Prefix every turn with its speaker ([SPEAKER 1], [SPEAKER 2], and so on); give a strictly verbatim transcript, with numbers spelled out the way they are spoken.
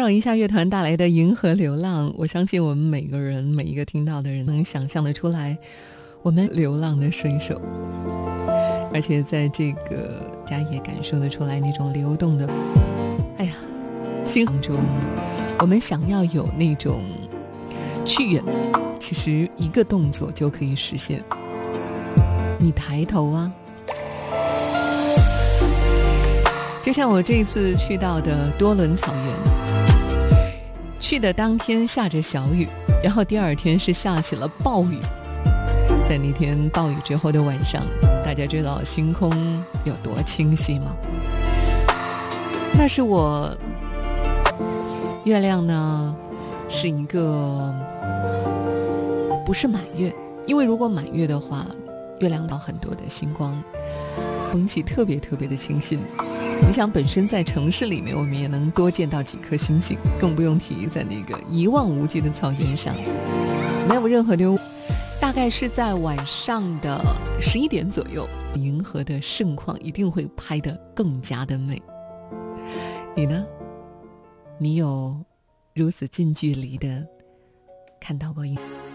[SPEAKER 1] 到一下乐团带来的《银河流浪》，我相信我们每个人每一个听到的人能想象得出来我们流浪的水手，而且在这个家也感受得出来那种流动的，哎呀，心当中我们想要有那种去远，其实一个动作就可以实现。你抬头啊，就像我这一次去到的多伦草原，去的当天下着小雨，然后第二天是下起了暴雨。在那天暴雨之后的晚上，大家知道星空有多清晰吗？那是我月亮呢是一个不是满月，因为如果满月的话，月亮到很多的星光，空气特别特别的清新。你想本身在城市里面我们也能多见到几颗星星，更不用提在那个一望无际的草原上没有任何的，大概是在晚上的十一点左右，银河的盛况一定会拍得更加的美。你呢？你有如此近距离的看到过银河？